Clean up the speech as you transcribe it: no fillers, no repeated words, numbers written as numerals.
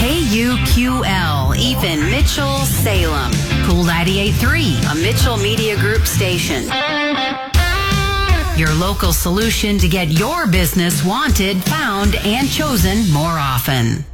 KUQL, Ethan Mitchell, Salem. Cool 98.3, a Mitchell Media Group station. Your local solution to get your business wanted, found, and chosen more often.